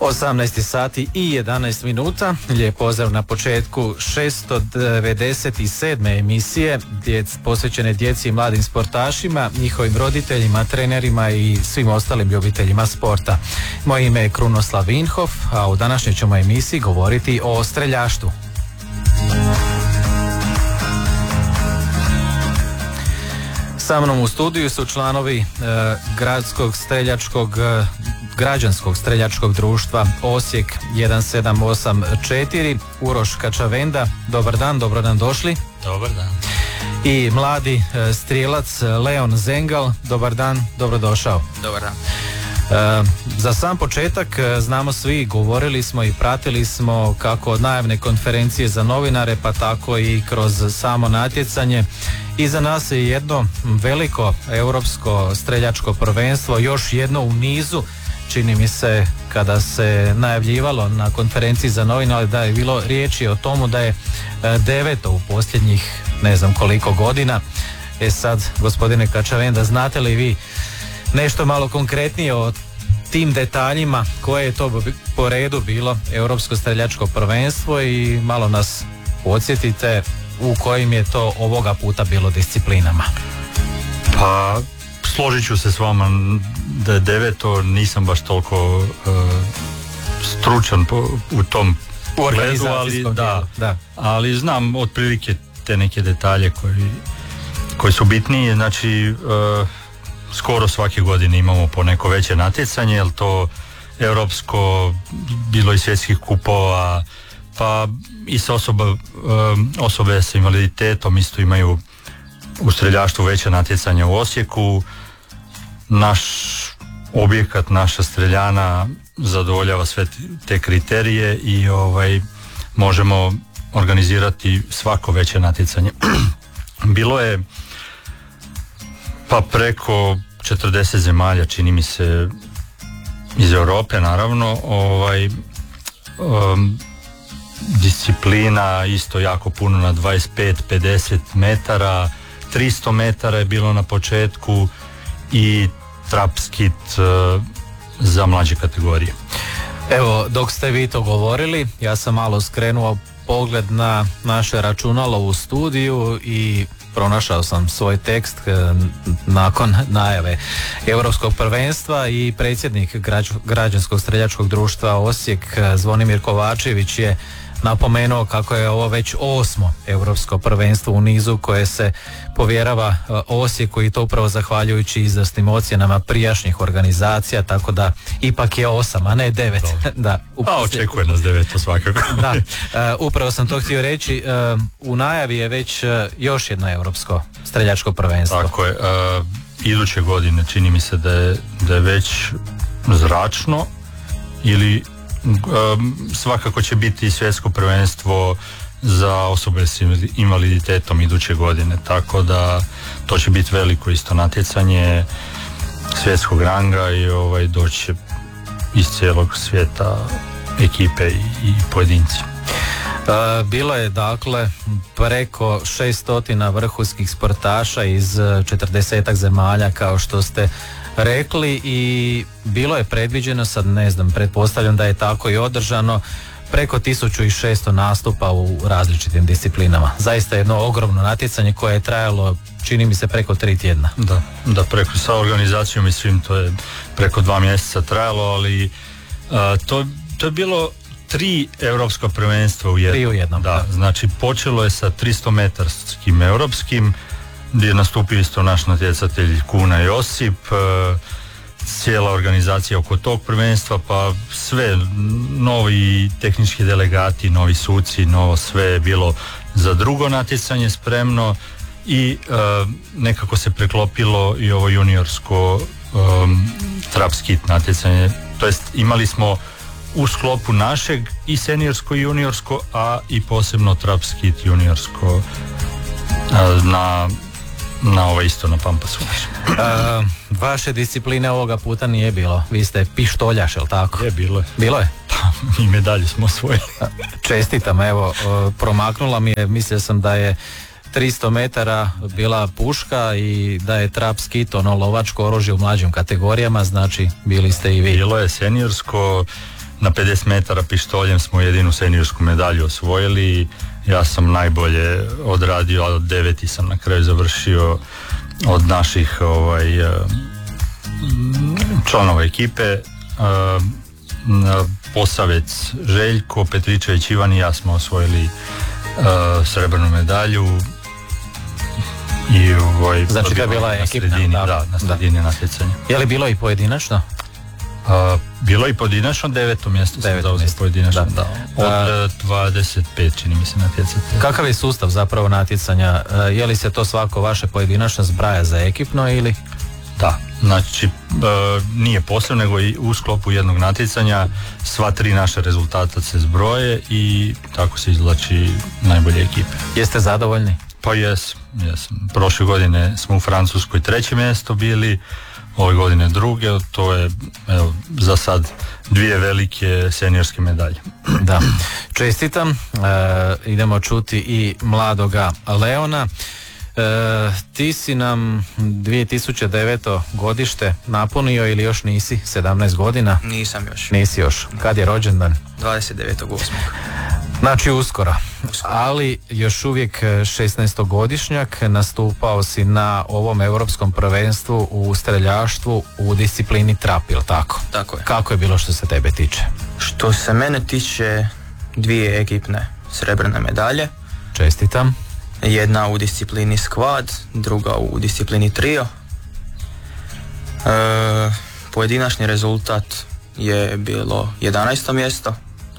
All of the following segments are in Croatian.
18 sati i 11 minuta. Lijep pozdrav na početku 697. emisije posvećene djeci i mladim sportašima, njihovim roditeljima, trenerima i svim ostalim ljubiteljima sporta. Moje ime je Krunoslav Vinhof, a u današnjoj ćemo emisiji govoriti o streljaštvu. Sa mnom u studiju su članovi građanskog streljačkog društva Osijek 1784, Uroš Kačavenda. Dobar dan, dobro nam došli. Dobar dan. I mladi strijelac Leon Zengal. Dobar dan, dobrodošao. Dobar dan. Za sam početak znamo svi, govorili smo i pratili smo kako od najavne konferencije za novinare pa tako i kroz samo natjecanje. Iza nas je jedno veliko europsko streljačko prvenstvo, još jedno u nizu, čini mi se kada se najavljivalo na konferenciji za novinare da je bilo riječi o tomu da je 9. u posljednjih ne znam koliko godina. Sad, gospodine Kačavenda, znate li vi nešto malo konkretnije o tim detaljima koje je to po redu bilo europsko streljačko prvenstvo i malo nas podsjetite u kojim je to ovoga puta bilo disciplinama? Pa složit ću se s vama da je 9. nisam baš toliko stručan u tom pogledu, ali znam otprilike te neke detalje koji su bitniji. Znači skoro svake godine imamo po neko veće natjecanje, jer to europsko, bilo i svjetskih kupova, pa i osobe s invaliditetom isto imaju u streljaštvu veće natjecanje u Osijeku. Naš objekat, naša streljana zadovoljava sve te kriterije i možemo organizirati svako veće natjecanje. Bilo je pa preko 40 zemalja, čini mi se, iz Europe, naravno. Disciplina isto jako puno na 25, 50 metara, 300 metara je bilo na početku i trap skit za mlađe kategorije. Evo, dok ste vi to govorili, ja sam malo skrenuo pogled na naše računalo u studiju i pronašao sam svoj tekst nakon najave europskog prvenstva i predsjednik građanskog streljačkog društva Osijek Zvonimir Kovačević je napomenuo kako je ovo već 8. europsko prvenstvo u nizu koje se povjerava Osijeku i to upravo zahvaljujući izvrsnim ocjenama prijašnjih organizacija, tako da ipak je 8, a ne 9. Da, očekuje nas 9 svakako. Da, upravo sam to htio reći. U najavi je već još jedno europsko streljačko prvenstvo. Tako je. Iduće godine čini mi se da je već zračno ili svakako će biti svjetsko prvenstvo za osobe s invaliditetom iduće godine, tako da to će biti veliko isto natjecanje svjetskog ranga i doći će iz cijelog svijeta ekipe i pojedinci. Bilo je dakle preko 600 vrhunskih sportaša iz 40 zemalja kao što ste rekli i bilo je predviđeno, sad ne znam, pretpostavljam da je tako i održano, preko 1600 nastupa u različitim disciplinama. Zaista jedno ogromno natjecanje koje je trajalo, čini mi se, preko 3 tjedna. Da, preko sa organizacijom i svim to je preko 2 mjeseca trajalo, ali to je bilo 3 europska prvenstva u jednom. 3 u jednom. Da, znači počelo je sa 300 metarskim europskim, gdje je nastupio isto naš natjecatelj Kuna Josip, cijela organizacija oko tog prvenstva, pa sve, novi tehnički delegati, novi suci, novo sve je bilo za drugo natjecanje spremno i nekako se preklopilo i ovo juniorsko trap skit natjecanje, to jest imali smo u sklopu našeg i seniorsko i juniorsko, a i posebno trap skit juniorsko na isto na Pampasu. Vaše discipline ovoga puta nije bilo. Vi ste pištoljaš, je li tako? Je, bilo je. Bilo je? I medalju smo osvojili. Čestitam, evo, promaknula mi je, mislio sam da je 300 metara bila puška i da je trap skit, lovačko oružje u mlađim kategorijama, znači bili ste i vi. Bilo je seniorsko, na 50 metara pištoljem smo jedinu seniorsku medalju osvojili. Ja sam najbolje odradio, a od 9. sam na kraju završio od naših članova ekipe. Posavec Željko, Petričević Ivan i ja smo osvojili srebrnu medalju. I znači to je bila ekipna, na sredini natjecanja. Je li bilo i pojedinačno? Bilo i pojedinačno, 9. mjesto sam dao za pojedinačno. Od 25 čini mi se natjecati. Kakav je sustav zapravo natjecanja? Je li se to svako vaše pojedinačno zbraja za ekipno ili? Da, znači nije posebno, nego i u sklopu jednog natjecanja sva 3 naše rezultata se zbroje i tako se izvlači najbolje ekipe. Jeste zadovoljni? Pa jesam. Prošle godine smo u Francuskoj 3. mjesto bili, ove godine 2. To je za sad 2 velike seniorske medalje. Da, čestitam. Idemo čuti i mladoga Leona. Ti si nam 2009. godište napunio ili još nisi? 17 godina? Nisam još. Nisi još. Kad je rođendan? 29.8. Znači uskoro. Ali još uvijek 16-godišnjak, nastupao si na ovom europskom prvenstvu u streljaštvu u disciplini trap, jel tako? Tako je. Kako je bilo što se tebe tiče? Što se mene tiče, 2 ekipne srebrne medalje. Čestitam. Jedna u disciplini squad, druga u disciplini trio. Pojedinačni rezultat je bilo 11. mjesto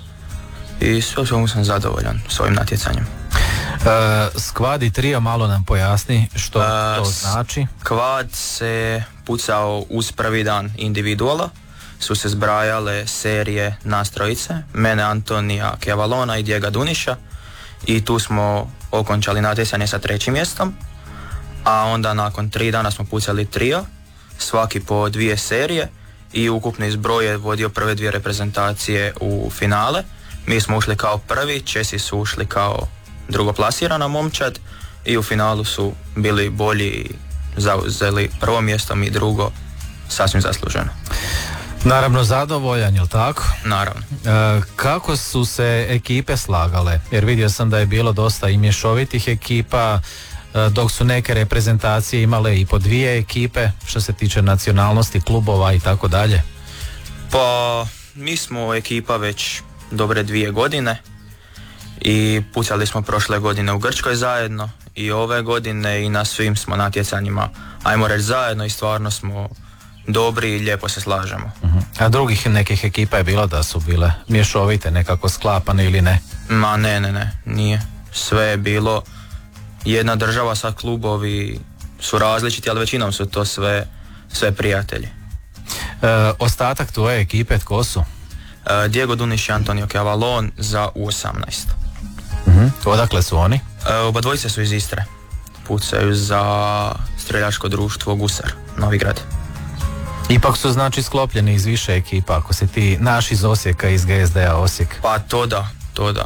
i sve što sam zadovoljan s ovim natjecanjem. Squad i trio, malo nam pojasni što to znači. Squad se pucao uz prvi dan individuala, su se zbrajale serije nas trojice, mene, Antonija Kevalona i Dijega Duniša, i tu smo okončali natjecanje sa 3. mjestom, a onda nakon 3 dana smo pucali trio, svaki po 2 serije, i ukupni zbroj je vodio prve 2 reprezentacije u finale. Mi smo ušli kao prvi, Česi su ušli kao drugoplasirana momčad i u finalu su bili bolji i zauzeli prvo mjesto, mi drugo, sasvim zasluženo. Naravno zadovoljan, jel tako? Naravno. Kako su se ekipe slagale? Jer vidio sam da je bilo dosta i mješovitih ekipa, dok su neke reprezentacije imale i po 2 ekipe, što se tiče nacionalnosti, klubova i tako dalje. Pa, mi smo ekipa već dobre 2 godine i pucali smo prošle godine u Grčkoj zajedno i ove godine i na svim smo natjecanjima, ajmo reći, zajedno i stvarno smo dobri i lijepo se slažemo. A drugih nekih ekipa je bilo da su bile mješovite, nekako sklapane ili ne? Ma ne, nije. Sve je bilo jedna država, sa klubovi su različiti, ali većinom su to sve prijatelji. Ostatak tvoje ekipe tko su? Diego Duniš i Antonio Kevalon za U18. Odakle su oni? Oba dvojice su iz Istre. Pucaju za streljačko društvo Gusar, Novigrad. Ipak su znači sklopljeni iz više ekipa, ako si ti naš iz Osijeka, iz GSD-a Osijek. Pa to da.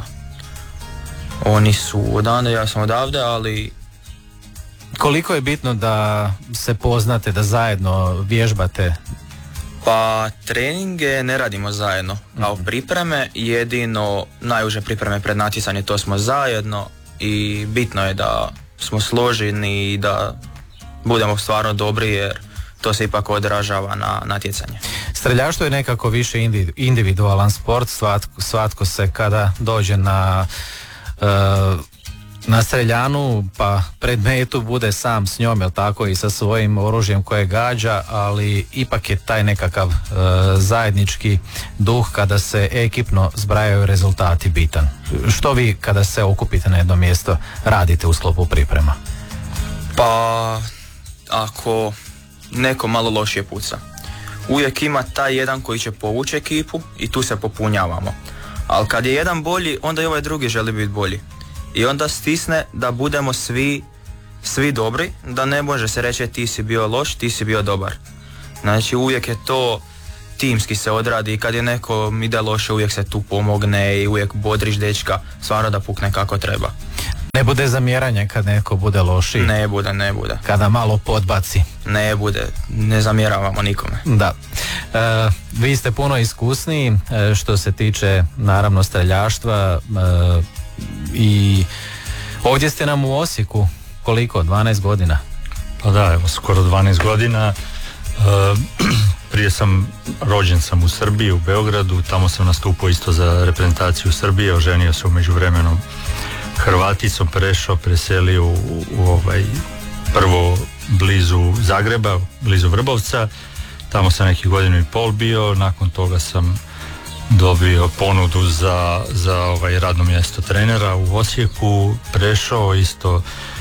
Oni su odande, ja sam odavde, ali... Koliko je bitno da se poznate, da zajedno vježbate? Pa treninge ne radimo zajedno kao pripreme, jedino najuže pripreme pred natjecanje, to smo zajedno i bitno je da smo složeni i da budemo stvarno dobri, jer to se ipak odražava na natjecanje. Streljaštvo je nekako više individualan sport, svatko se kada dođe na streljanu pa pred metu bude sam s njom, jel tako, i sa svojim oružjem koje gađa, ali ipak je taj nekakav zajednički duh kada se ekipno zbrajaju rezultati bitan. Što vi kada se okupite na jedno mjesto radite u sklopu priprema? Pa ako neko malo lošije puca, uvijek ima taj jedan koji će povući ekipu i tu se popunjavamo. Ali kad je jedan bolji, onda i ovaj drugi želi biti bolji. I onda stisne da budemo svi dobri, da ne može se reći ti si bio loš, ti si bio dobar. Znači uvijek je to timski se odradi i kad je neko ide loše, uvijek se tu pomogne i uvijek bodriš dečka stvarno da pukne kako treba. Ne bude zamjeranje kad neko bude lošiji? Ne bude. Kada malo podbaci? Ne bude, ne zamjeravamo nikome. Da. Vi ste puno iskusniji što se tiče naravno streljaštva i ovdje ste nam u Osijeku koliko? 12 godina? Pa da, evo skoro 12 godina. Prije rođen sam u Srbiji, u Beogradu, tamo sam nastupao isto za reprezentaciju Srbije, oženio se u međuvremenu Hrvaticom, preselio u prvo blizu Zagreba, blizu Vrbovca, tamo sam nekih godinu i pol bio, nakon toga sam dobio ponudu za radno mjesto trenera u Osijeku, prešao isto,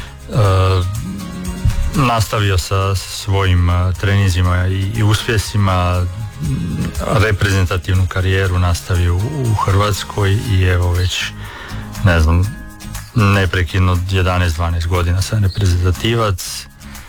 nastavio sa svojim treninzima i uspjesima, reprezentativnu karijeru nastavio u Hrvatskoj i evo već neprekidno 11-12 godina sam reprezentativac.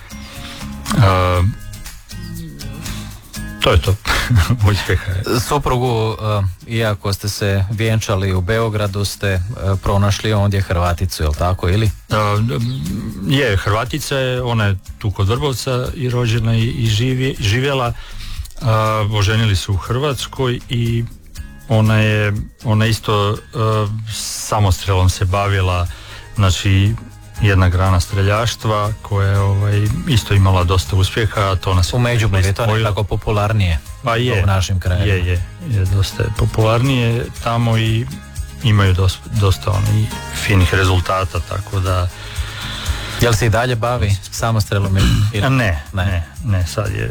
To je to. Uspjeha je. Suprugu, iako ste se vjenčali u Beogradu, ste pronašli ondje Hrvaticu, je li tako, ili? Je, Hrvatica je, ona je tu kod Vrbovca i rođena i živjela. Oženili su u Hrvatskoj i ona isto samostrelom se bavila, znači jedna grana streljaštva koja je isto imala dosta uspjeha, a to nas u Međimurju je to nekako popularnije. Pa je, u našim krajevima. Je dosta popularnije tamo i imaju dosta oni finih rezultata, tako da. Jel se i dalje bavi samostrelom? Ne, sad je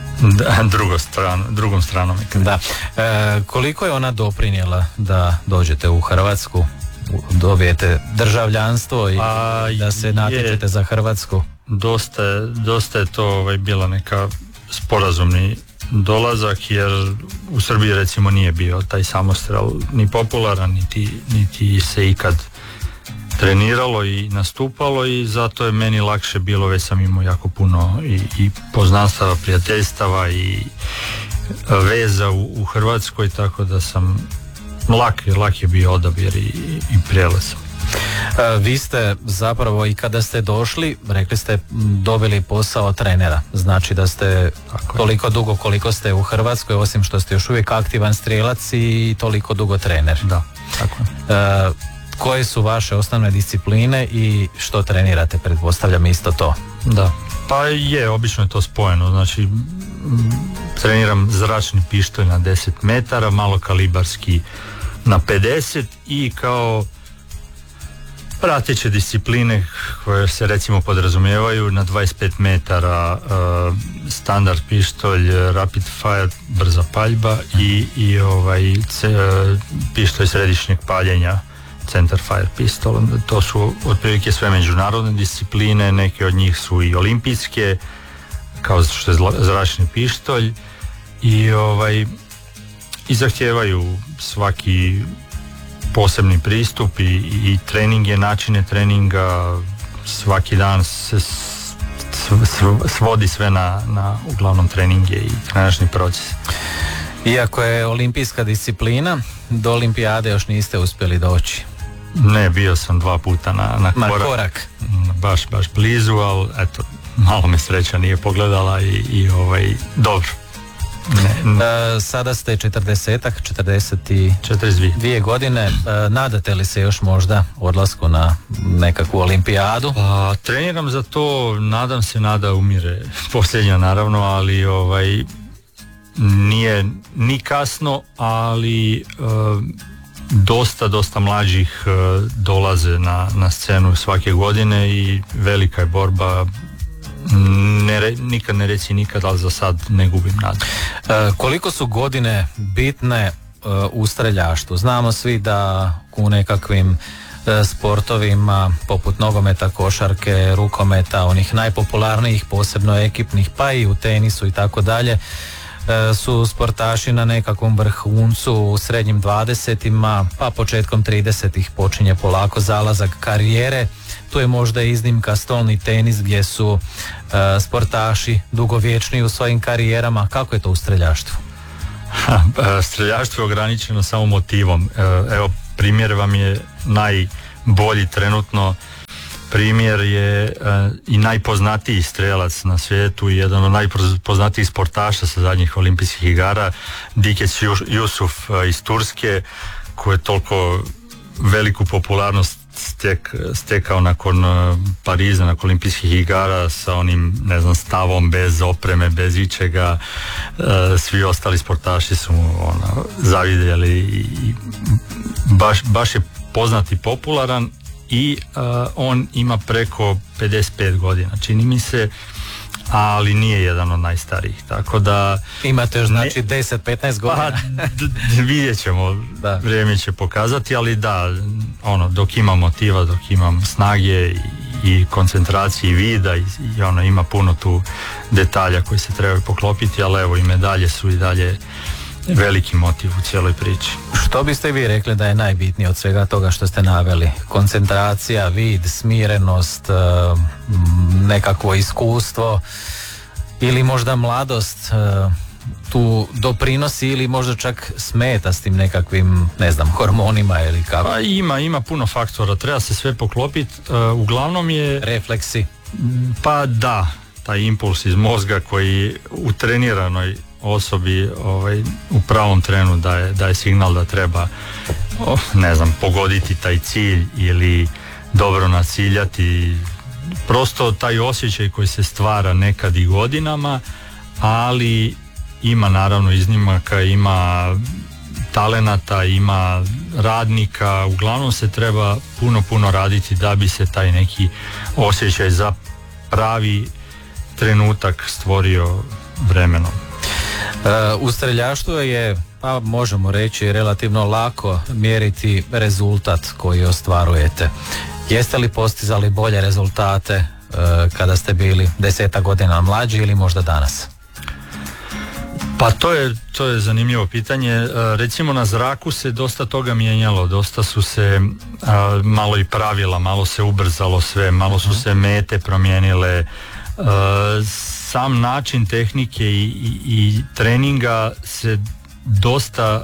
drugom stranom. Da. Koliko je ona doprinijela da dođete u Hrvatsku, dobijete državljanstvo i da se natječete za Hrvatsku? Dosta je to bila neka sporazumni dolazak, jer u Srbiji recimo nije bio taj samostrel ni popularan, niti se ikad treniralo i nastupalo, i zato je meni lakše bilo, već sam imao jako puno i poznanstava, prijateljstava i veza u Hrvatskoj, tako da sam lak je bio odabir i prijelaz. Vi ste zapravo i kada ste došli, rekli ste, dobili posao trenera, znači da ste toliko dugo koliko ste u Hrvatskoj, osim što ste još uvijek aktivan strijelac, i toliko dugo trener. Da, tako. Koje su vaše osnovne discipline i što trenirate, pretpostavljam isto to? Da, pa obično je to spojeno, znači treniram zračni pištolj na 10 metara, malo kalibarski na 50 i kao prateće discipline koje se recimo podrazumijevaju na 25 metara standard pištolj, rapid fire, brza paljba i pištolj središnjeg paljenja, center fire pistol. To su otprilike sve međunarodne discipline, neke od njih su i olimpijske, kao što je zračni pištolj, i zahtijevaju svaki posebni pristup i treninge, načine treninga, svaki dan se svodi sve na uglavnom treninge i trenažni proces. Iako je olimpijska disciplina, do olimpijade još niste uspjeli doći. Ne, bio sam 2 puta na korak. Baš blizu, ali eto, malo me sreća nije pogledala i dobro. Sada ste 42 godine, nadate li se još možda odlasku na nekakvu olimpijadu? Treniram za to, nadam se, nada umire posljednja naravno, ali nije ni kasno, ali dosta mlađih dolaze na scenu svake godine i velika je borba. Nikad ne reci nikad, ali za sad ne gubim nadu. Koliko su godine bitne u streljaštvu? Znamo svi da u nekakvim sportovima poput nogometa, košarke, rukometa, onih najpopularnijih, posebno ekipnih, pa i u tenisu i tako dalje, su sportaši na nekakvom vrhuncu u srednjim 20-ima, pa početkom 30-ih počinje polako zalazak karijere. Tu je možda iznimka stolni tenis, gdje su sportaši dugovječni u svojim karijerama. Kako je to u streljaštvu? Streljaštvo je ograničeno samo motivom. Evo, primjer vam je najbolji trenutno. primjer je i najpoznatiji strelac na svijetu i jedan od najpoznatijih sportaša sa zadnjih olimpijskih igara, Dikec Jusuf iz Turske, koji je toliko veliku popularnost stekao nakon Pariza, nakon olimpijskih igara sa onim, ne znam, stavom bez opreme, bez ičega. Svi ostali sportaši su zavidjeli i baš je poznat i popularan i on ima preko 55 godina, čini mi se, ali nije jedan od najstarijih, tako da... Imate još znači 10-15 godina. Vidjet ćemo, vrijeme će pokazati, ali da, dok ima motiva, dok imam snage i koncentracije i vida i ima puno tu detalja koji se trebaju poklopiti, ali evo i medalje su i dalje veliki motiv u cijeloj priči. Što biste vi rekli da je najbitnije od svega toga što ste naveli? Koncentracija, vid, smirenost, nekakvo iskustvo ili možda mladost tu doprinosi ili možda čak smeta s tim nekakvim, ne znam, hormonima ili kako? Pa ima puno faktora, treba se sve poklopiti. Uglavnom je... Refleksi? Pa da, taj impuls iz mozga koji u treniranoj osobi u pravom trenu daje signal da treba pogoditi taj cilj ili dobro naciljati. Prosto taj osjećaj koji se stvara nekad i godinama, ali ima naravno iznimaka, ima talenata, ima radnika, uglavnom se treba puno raditi da bi se taj neki osjećaj za pravi trenutak stvorio vremenom. U streljaštvu je, pa možemo reći, relativno lako mjeriti rezultat koji ostvarujete. Jeste li postizali bolje rezultate kada ste bili 10 godina mlađi ili možda danas? Pa to je zanimljivo pitanje. Recimo na zraku se dosta toga mijenjalo, dosta su se malo i pravila, malo se ubrzalo sve, malo su se mete promijenile. Sam način tehnike i treninga se dosta,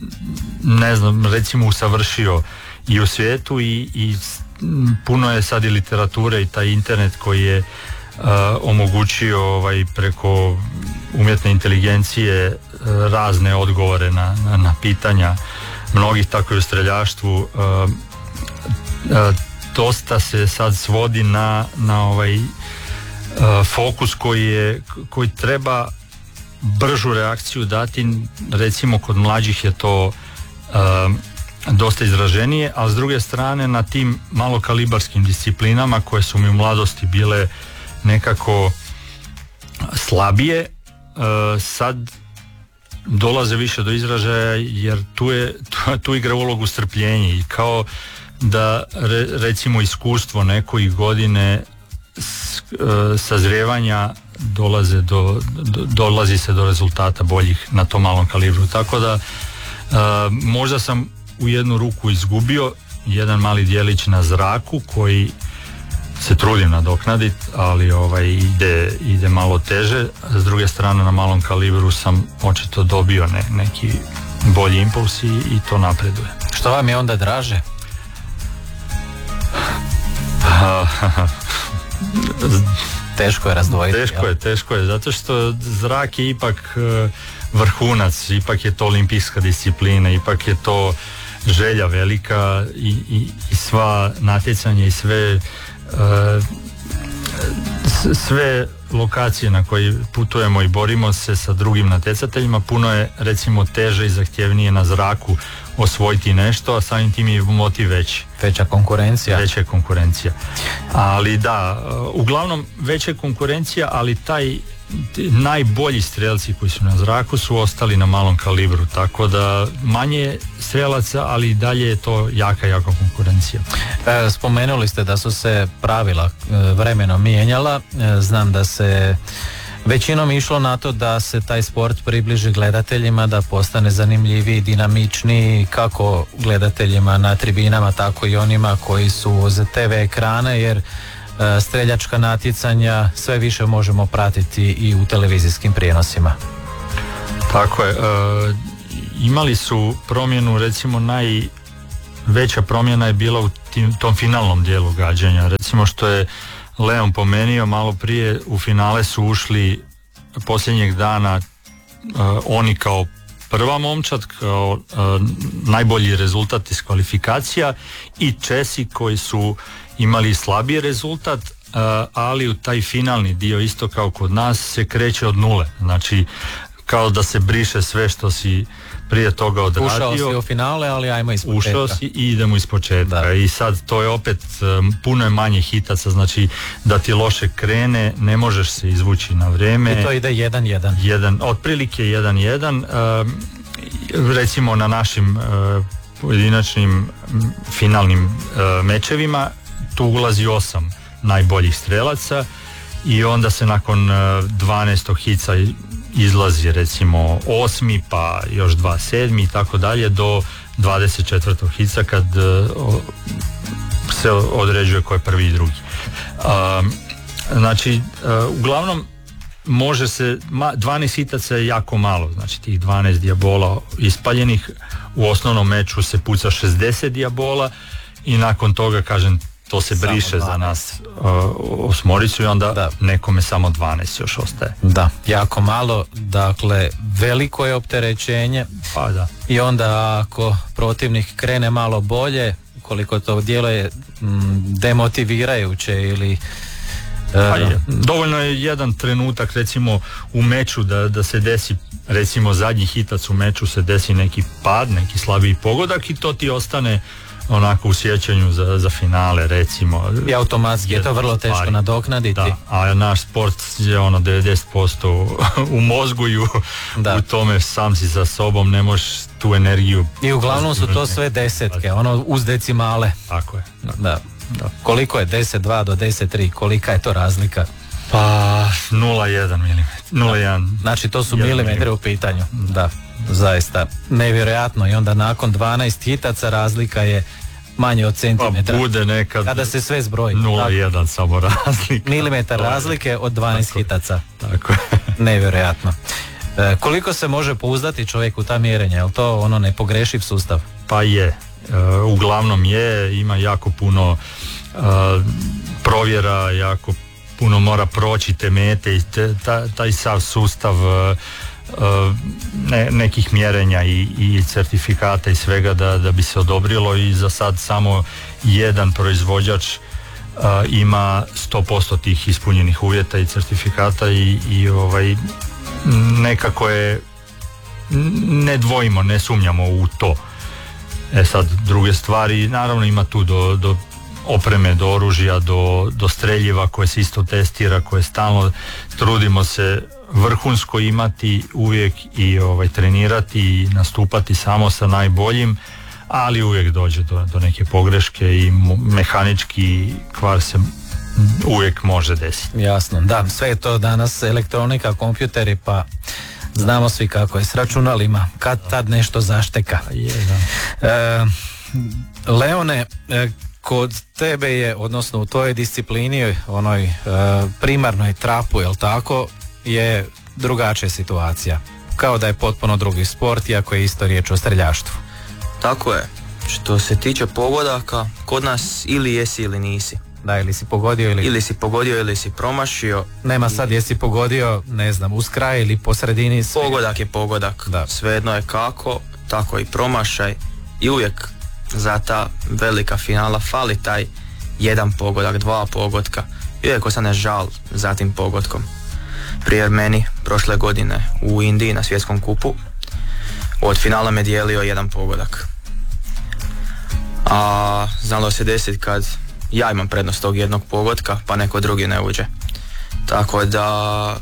recimo usavršio i u svijetu i puno je sad i literature i taj internet koji je omogućio preko umjetne inteligencije razne odgovore na pitanja mnogih, tako i u streljaštvu. Dosta se sad svodi na fokus koji treba bržu reakciju dati. Recimo kod mlađih je to dosta izraženije, a s druge strane na tim malokalibarskim disciplinama koje su mi u mladosti bile nekako slabije, sad dolaze više do izražaja, jer tu igra ulogu strpljenje i kao da recimo iskustvo nekoj godine sazrijevanja dolazi se do rezultata boljih na tom malom kalibru, tako da možda sam u jednu ruku izgubio jedan mali dijelić na zraku koji se trudim nadoknaditi, ali ide malo teže. S druge strane na malom kalibru sam očito dobio neki bolji impuls i to napreduje. Što vam je onda draže? Teško je razdvojiti. Teško je, zato što zrak je ipak vrhunac, ipak je to olimpijska disciplina, ipak je to želja velika i sva natjecanja i sve lokacije na koje putujemo i borimo se sa drugim natjecateljima, puno je recimo teže i zahtjevnije na zraku osvojiti nešto, a samim tim je motiv veći. Veća konkurencija. Ali da, uglavnom veća konkurencija, ali najbolji strelci koji su na zraku su ostali na malom kalibru, tako da manje strelaca, ali i dalje je to jaka konkurencija. Spomenuli ste da su se pravila vremenom mijenjala. Znam da se većinom išlo na to da se taj sport približi gledateljima, da postane zanimljiviji, dinamičniji, kako gledateljima na tribinama, tako i onima koji su uz TV ekrane, jer streljačka natjecanja sve više možemo pratiti i u televizijskim prijenosima. Tako je. Imali su promjenu, recimo najveća promjena je bila u tom finalnom dijelu gađanja. Recimo recimo što je Leon pomenio malo prije, u finale su ušli posljednjeg dana oni kao prva momčad, kao najbolji rezultat iz kvalifikacija, i Česi koji su imali slabiji rezultat, ali u taj finalni dio isto kao kod nas se kreće od nule, znači kao da se briše sve što si prije toga odradio. Ušao si u finale, ali ajmo iz početka. Ušao si i idemo iz početka. I sad to je opet puno je manje hitaca, znači da ti loše krene, ne možeš se izvući na vrijeme. I to ide 1-1. Otprilike 1-1. Recimo na našim pojedinačnim finalnim mečevima tu ulazi 8 najboljih strelaca i onda se nakon 12. hica izlazi recimo 8. pa još 2 7. i tako dalje do 24. hica kad se određuje ko je prvi i drugi. Znači uglavnom može se 12 hitaca je jako malo, znači tih 12 dijabola ispaljenih, u osnovnom meču se puca 60 dijabola i nakon toga, kažem, to se briše za nas osmoricu i onda nekome samo 12 još ostaje. Da, jako malo, dakle veliko je opterećenje. Pa da. I onda ako protivnik krene malo bolje, koliko to djeluje demotivirajuće ili dovoljno je jedan trenutak recimo u meču da se desi, recimo zadnji hitac u meču se desi neki pad, neki slabiji pogodak i to ti ostane onako u sjećanju za finale recimo. I automatski je to vrlo teško nadoknaditi. Da, a naš sport je 90% u mozgu i u tome sam si za sobom, ne možeš tu energiju. I uglavnom su to sve desetke, uz decimale. Tako je. Da. Koliko je 10.2 do 10.3, kolika je to razlika? Pa 0,1 mm. 0,1. Znači to su milimetri u pitanju. Da, zaista nevjerojatno. I onda nakon 12 hitaca razlika je manje od centimetra. Pa bude nekad kada se sve zbroji. 0,1 samo razlika. Milimetar razlike od 12 hitaca. Tako je. Nevjerojatno. Koliko se može pouzdati čovjek u ta mjerenja? Je li to nepogrešiv sustav? Pa je. Uglavnom ima jako puno provjera, jako puno mora proći te mete i taj sav sustav nekih mjerenja i certifikata i svega da bi se odobrilo, i za sad samo jedan proizvođač ima 100% tih ispunjenih uvjeta i certifikata i nekako je, ne dvojimo, ne sumnjamo u to. Sad druge stvari, naravno ima tu do opreme, do oružja, do streljiva koje se isto testira, koje stalno trudimo se vrhunsko imati uvijek i trenirati i nastupati samo sa najboljim, ali uvijek dođe do neke pogreške i mehanički kvar se uvijek može desiti. Jasno, da, sve je to danas elektronika, kompjuteri, pa znamo svi kako je s računalima, kad tad nešto zašteka. Leone, kod tebe je, odnosno u toj disciplini, onoj primarnoj trapu, jel tako, je drugačija situacija. Kao da je potpuno drugi sport, iako je isto riječ o streljaštvu. Tako je. Što se tiče pogodaka, kod nas ili jesi ili nisi. Da, ili si pogodio ili si pogodio ili si promašio. Nema sad jesi pogodio, ne znam, uz kraj ili po sredini. Pogodak je pogodak. Da. Svejedno je kako, tako i promašaj. I uvijek za ta velika finala fali taj jedan pogodak, 2 pogotka. I uvijek ostane žal za tim pogodkom. Prije meni, prošle godine u Indiji na svjetskom kupu, od finala me dijelio jedan pogodak. A znalo se desiti kad ja imam prednost tog jednog pogotka, pa neko drugi ne uđe. Tako da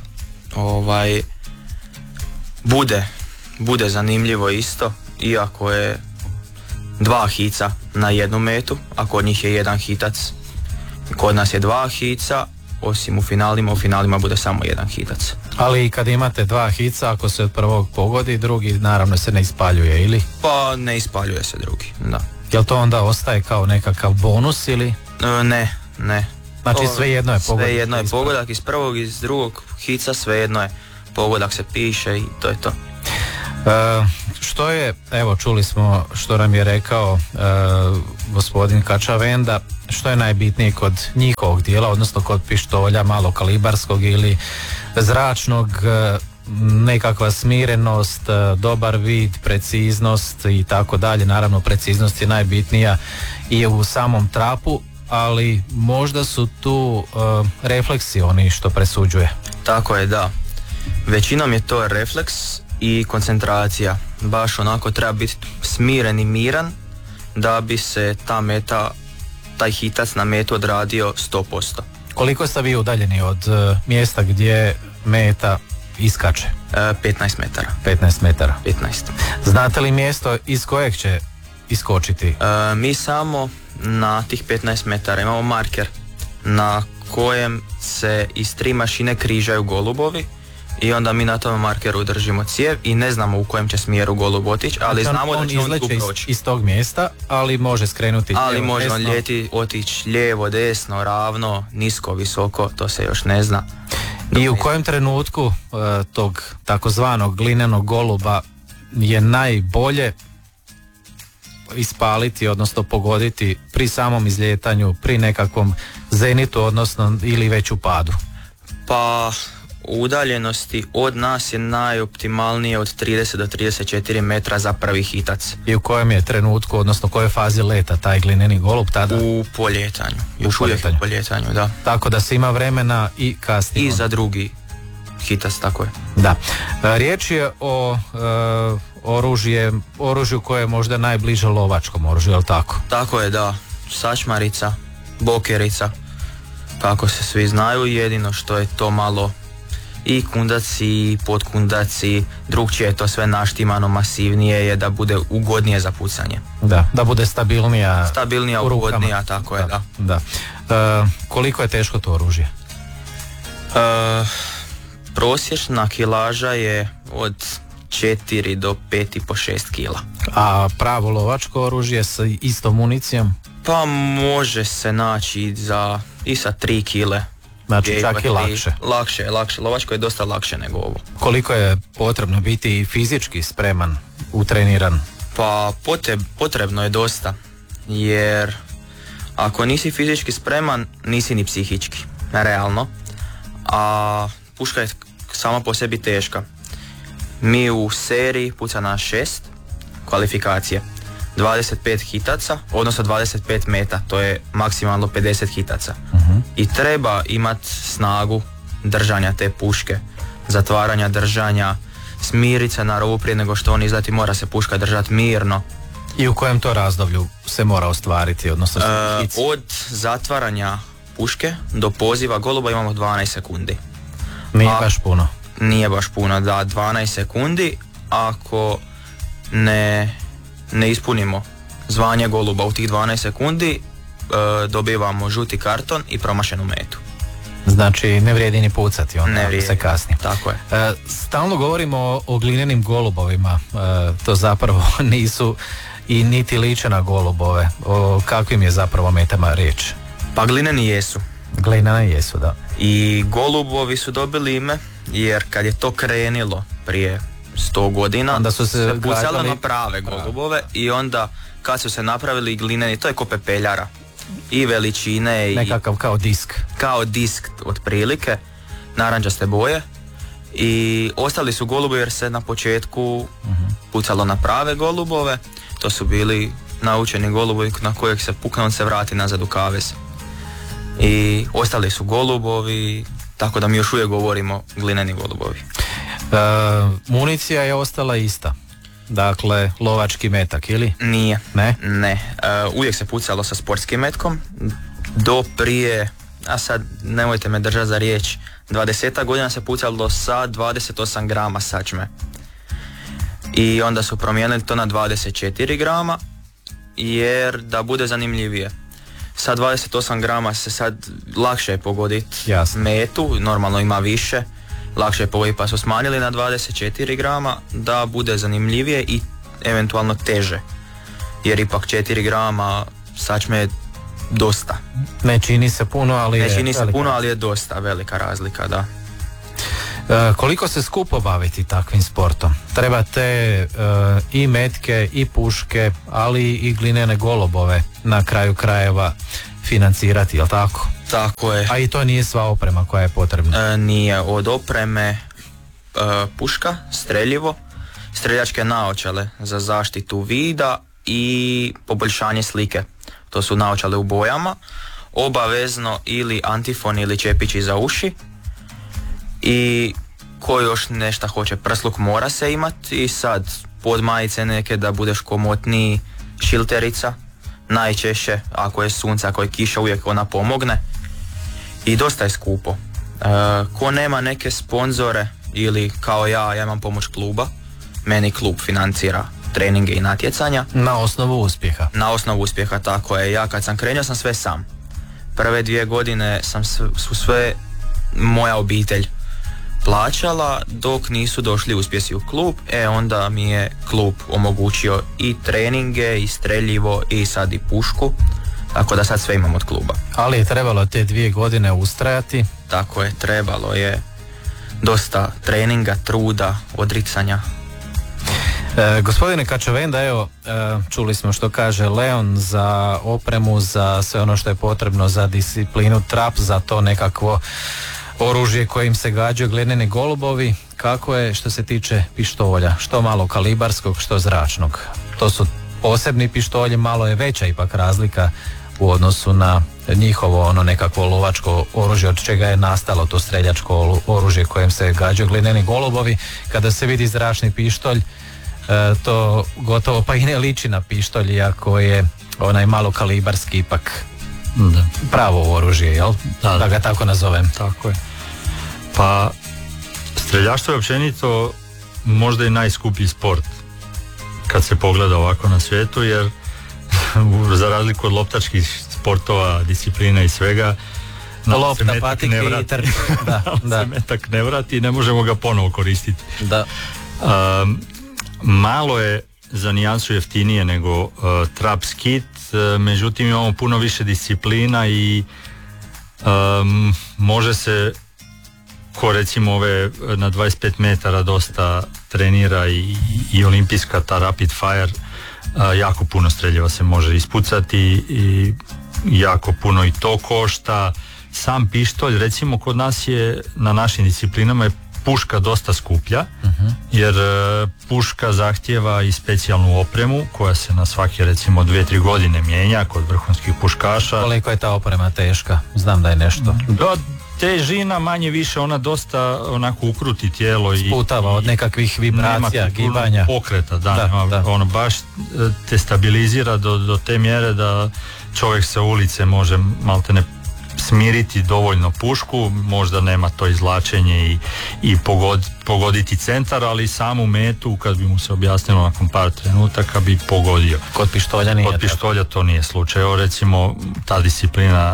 bude zanimljivo isto, iako je 2 hica na jednu metu, a kod njih je jedan hitac. Kod nas je 2 hica, osim u finalima bude samo jedan hitac. Ali i kad imate 2 hica, ako se od prvog pogodi, drugi naravno se ne ispaljuje, ili? Pa ne ispaljuje se drugi, da. Jel to onda ostaje kao nekakav bonus ili? Ne. Znači svejedno je pogodak? Svejedno je pogodak, iz prvog i iz drugog hica svejedno je. Pogodak se piše i to je to. Što je, evo čuli smo što nam je rekao gospodin Kačavenda, što je najbitnije kod njihovog dijela, odnosno kod pištolja malokalibarskog ili zračnog, nekakva smirenost, dobar vid, preciznost i tako dalje. Naravno, preciznost je najbitnija i u samom trapu, ali možda su tu refleksi oni što presuđuje. Tako je, da. Većinom je to refleks i koncentracija. Baš onako treba biti smiren i miran da bi se ta meta, taj hitac na metu odradio 100%. Koliko ste vi udaljeni od mjesta gdje meta iskače? 15 metara. 15 metara. 15. Znate li mjesto iz kojeg će iskočiti? Mi samo na tih 15 metara imamo marker na kojem se iz 3 mašine križaju golubovi i onda mi na tom markeru držimo cijev i ne znamo u kojem će smjeru golub otići, ali znamo da će on tu proći. Iz tog mjesta, ali može skrenuti lijevo, ali može desno. On otići lijevo, desno, ravno, nisko, visoko, to se još ne zna. I u kojem trenutku tog takozvanog glinenog goluba je najbolje ispaliti, odnosno pogoditi pri samom izljetanju, pri nekakvom zenitu, odnosno ili već u padu? Pa u udaljenosti od nas je najoptimalnije od 30 do 34 metra za prvi hitac. I u kojem je trenutku, odnosno u kojoj fazi leta taj glineni golub tada? U poljetanju. Još uvijek u poljetanju, da. Tako da se ima vremena i kasnije. I za drugi hitac, tako je. Da. Riječ je o oružju koje je možda najbliže lovačkom oružju, je li tako? Tako je, da. Sačmarica, bokerica, kako se svi znaju, jedino što je to malo i kundaci i potkundaci, drugčije je to sve naštimano, masivnije je da bude ugodnije za pucanje. Da bude stabilnija ugodnija, tako je, da. Koliko je teško to oružje? Prosječna kilaža je od 4 do 5,5-6 kila. A pravo lovačko oružje sa istom municijom? Pa može se naći i sa 3 kile. Znači čak i lakše. Lakše. Lovačko je dosta lakše nego ovo. Koliko je potrebno biti fizički spreman, utreniran? Pa potrebno je dosta. Jer ako nisi fizički spreman, nisi ni psihički. Realno. A puška je sama po sebi teška. Mi u seriji puca na 6 kvalifikacije. 25 hitaca, odnosno 25 meta, to je maksimalno 50 hitaca. I treba imati snagu držanja te puške, zatvaranja držanja, smirit se na rovu prije nego što on izleti, mora se puška držati mirno. I u kojem to razdoblju se mora ostvariti, odnosno od zatvaranja puške do poziva goluba imamo 12 sekundi. Nije baš puno. Nije baš puno, da, 12 sekundi. Ako ne ispunimo zvanje goluba u tih 12 sekundi, dobivamo žuti karton i promašenu metu. Znači ne vrijedi ni pucati, onda se kasni. Tako je. Stalno govorimo o glinenim golubovima, to zapravo nisu i niti liče na golubove. O kakvim je zapravo metama riječ? Pa glineni jesu. Glineni jesu, da. I golubovi su dobili ime jer kad je to krenilo prije 100 godina, onda su se pucalo na prave golubove i onda kad su se napravili glineni, to je ko pepeljara i veličine i nekakav kao disk otprilike, narančaste boje, i ostali su golubovi jer se na početku pucalo na prave golubove. To su bili naučeni golubovi na kojeg se pukne, on se vrati nazad u kavez. I ostali su golubovi, tako da mi još uvijek govorimo glineni golubovi. Municija je ostala ista. Dakle, lovački metak, ili? Nije. Ne? Uvijek se pucalo sa sportskim metkom. Do prije, a sad nemojte me držati za riječ, 20 godina se pucalo sa 28 grama sačme. I onda su promijenili to na 24 grama, jer da bude zanimljivije. Sa 28 grama se sad lakše je pogoditi metu, normalno ima više. Lakše je pogoditi, pa su smanjili na 24 grama da bude zanimljivije i eventualno teže. Jer ipak 4 grama sačme je dosta. Ne čini se puno, ali je dosta velika razlika, da. Koliko se skupo baviti takvim sportom? Trebate i metke i puške, ali i glinene golubove na kraju krajeva financirati, jel tako? Tako je. A i to nije sva oprema koja je potrebna? Nije. Od opreme puška, streljivo, streljačke naočale za zaštitu vida i poboljšanje slike. To su naočale u bojama, obavezno ili antifon ili čepići za uši. I ko još nešto hoće, prsluk mora se imati i sad pod majice neke da budeš komotniji, šilterica, najčešće ako je sunce, ako je kiša uvijek ona pomogne i dosta je skupo. Ko nema neke sponzore ili kao ja imam pomoć kluba, meni klub financira treninge i natjecanja. Na osnovu uspjeha? Na osnovu uspjeha, tako je. Ja kad sam krenuo sam sve sam. Prve 2 godine su sve moja obitelj plaćala dok nisu došli uspjesi u klub, onda mi je klub omogućio i treninge i streljivo i sad i pušku, tako da sad sve imam od kluba. Ali je trebalo te 2 godine ustrajati? Tako je, trebalo je dosta treninga, truda, odricanja. Gospodine Kačavenda, evo, čuli smo što kaže Leon za opremu, za sve ono što je potrebno za disciplinu trap, za to nekakvo oružje kojim se gađaju glineni golubovi. Kako je što se tiče pištolja, što malo kalibarskog, što zračnog? To su posebni pištolji, malo je veća ipak razlika u odnosu na njihovo ono nekakvo lovačko oružje, od čega je nastalo to streljačko oružje kojim se gađaju glineni golubovi. Kada se vidi zračni pištolj, to gotovo pa i ne liči na pištolj, iako je onaj malo kalibarski ipak pravo oružje, jel? Da ga tako nazovem. Tako je. Pa streljaštvo je općenito možda i najskuplji sport kad se pogleda ovako na svijetu, jer za razliku od loptačkih sportova, disciplina i svega, lopta, patik i trč. Se metak ne vrati i ne možemo ga ponovo koristiti. Da. Malo je za nijansu jeftinije nego trap skit, međutim imamo puno više disciplina i može se, ko recimo ove na 25 metara dosta trenira i olimpijska ta rapid fire, jako puno streljiva se može ispucati i jako puno i to košta. Sam pištolj, recimo kod nas je na našim disciplinama je puška dosta skuplja, jer puška zahtijeva i specijalnu opremu koja se na svake recimo 2-3 godine mijenja kod vrhunskih puškaša. Koliko je ta oprema teška? Znam da je nešto. Da, težina manje više, ona dosta onako ukruti tijelo i sputava od nekakvih vibracija, gibanja, pokreta, da. Ono baš te stabilizira do te mjere da čovjek sa ulice može maltene smiriti dovoljno pušku, možda nema to izvlačenje i pogoditi centar, ali samu metu kad bi mu se objasnilo nakon par trenutaka bi pogodio. Kod pištolja nije. Kod pištolja to nije slučaj. Evo recimo ta disciplina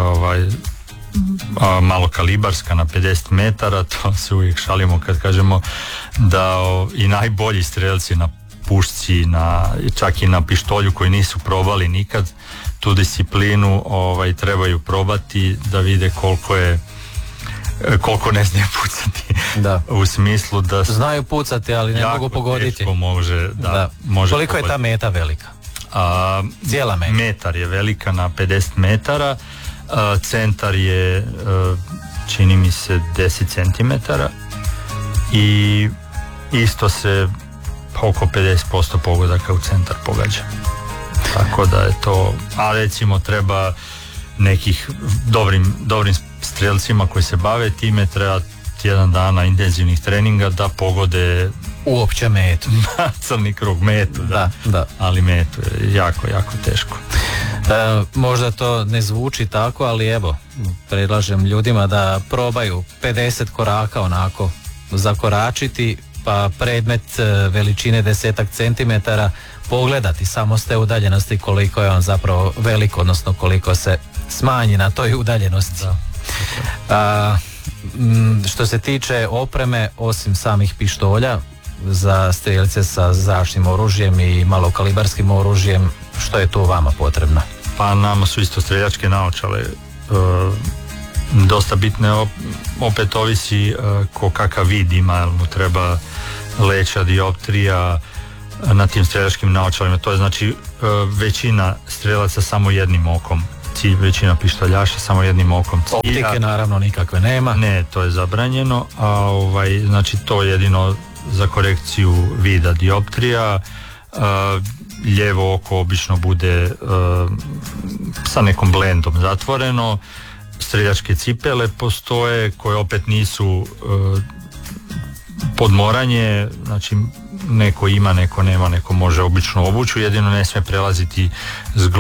malo kalibarska na 50 metara, to se uvijek šalimo kad kažemo da i najbolji strelci na pušci, čak i na pištolju koji nisu probali nikad tu disciplinu, trebaju probati da vide koliko ne znaju pucati. Da. U smislu da znaju pucati, ali ne mogu pogoditi. Jako može koliko pogoditi. Je ta meta velika? Cijela meta? Metar je velika na 50 metara, centar je čini mi se 10 centimetara i isto se oko 50% pogodaka u centar pogađa. Tako da je to, a recimo treba nekih dobrim strelcima koji se bave time, treba tjedan dana intenzivnih treninga da pogode uopće metu. Crni krug, metu, da. Ali metu je jako, jako teško. Možda to ne zvuči tako, ali evo, predlažem ljudima da probaju 50 koraka onako zakoračiti, pa predmet veličine 10 centimetara pogledati samo s te udaljenosti koliko je on zapravo velik, odnosno koliko se smanji na toj udaljenosti. Što se tiče opreme, osim samih pištolja za strijelce sa zračnim oružjem i malokalibarskim oružjem, što je tu vama potrebno? Pa nama su isto streljačke naočale dosta bitne, opet ovisi ko kakav vid ima, jel mu treba leća, dioptrija na tim streljačkim naočalima. To je znači većina strelaca samo jednim okom, većina pištoljaša samo jednim okom cilja. Optike naravno nikakve nema. Ne, to je zabranjeno, a znači to je jedino za korekciju vida dioptrija. Lijevo oko obično bude sa nekom blendom zatvoreno. Streljačke cipele postoje koje opet nisu podmoranje, znači neko ima, neko nema, neko može obično obuću, jedino ne smije prelaziti s